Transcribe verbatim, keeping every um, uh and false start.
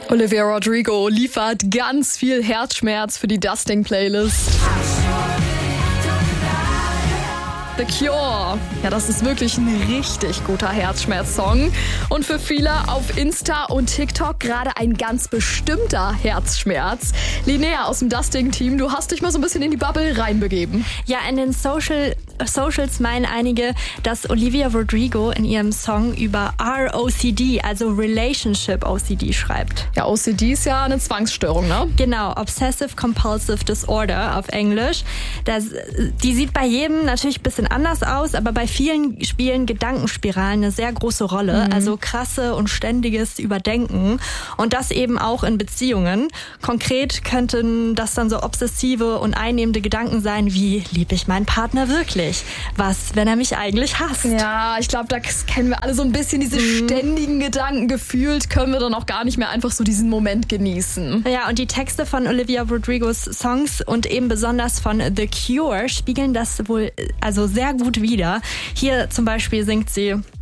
Olivia Rodrigo liefert ganz viel Herzschmerz für die Dusting-Playlist. The Cure. Ja, das ist wirklich ein richtig guter Herzschmerz-Song. Und für viele auf Insta und TikTok gerade ein ganz bestimmter Herzschmerz. Linnea aus dem Dusting-Team, du hast dich mal so ein bisschen in die Bubble reinbegeben. Ja, in den Social, Socials meinen einige, dass Olivia Rodrigo in ihrem Song über R O C D, also Relationship O C D, schreibt. Ja, O C D ist ja eine Zwangsstörung, ne? Genau, Obsessive Compulsive Disorder auf Englisch. Das, die sieht bei jedem natürlich ein bisschen anders aus, aber bei vielen spielen Gedankenspiralen eine sehr große Rolle. Mhm. Also krasse und ständiges Überdenken. Und das eben auch in Beziehungen. Konkret könnten das dann so obsessive und einnehmende Gedanken sein wie, lieb ich meinen Partner wirklich? Was, wenn er mich eigentlich hasst? Ja, ich glaube, da kennen wir alle so ein bisschen diese mhm. ständigen Gedanken. Gefühlt können wir dann auch gar nicht mehr einfach so diesen Moment genießen. Ja, und die Texte von Olivia Rodrigos Songs und eben besonders von The Cure spiegeln das wohl also sehr gut wider. Hier zum Beispiel singt sie: